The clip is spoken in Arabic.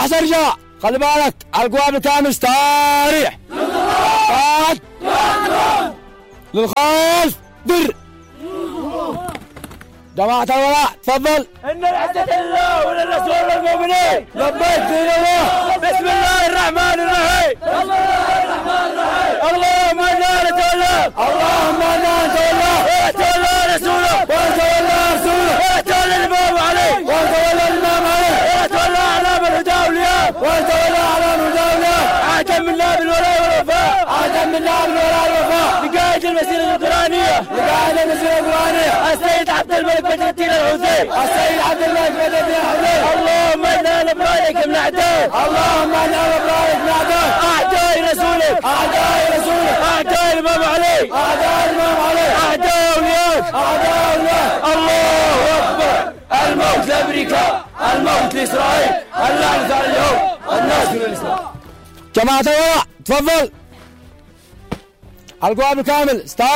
راح ترجع. خلي بالك على القوام بالكامل. استريح. للخلف. در. جماعة الولاء تفضل. إن العزة لله وللرسول والمؤمنين. لبيك دين الله. بسم الله الرحمن الرحيم. اللهم إنا نتولى. اللهم انا نتولى. ويتولى رسوله. وتولى رسوله. ويتولى الإمام عليه. وتولى الامام عليه. ويتولى أعلام الهدى والإياب. وتولى على الهدى. عهدا منا بالولاء والوفاء. عهدا بالله بالولاء والوفاء. لقائد المسيرة القرآنية. لقائد المسيرة القرآنية. السيد عبد الملك بدر الدين الحوثي. السيد عبد الملك بدر الدين الحوثي. اللهم إنا نبرأك من أعدائك. اللهم انا نبرأك من اعدائك. أعداء رسولك. اعداء رسولك. أعداء الإمام علي. اعداء الامام عليه. أعداء أولياءك. اعداء الله. الله أكبر. الموت لأمريكا. الموت لإسرائيل. اللعنة على اليهود. الناس من الإسلام. جماعة الولاء تفضل. على القوام بالكامل.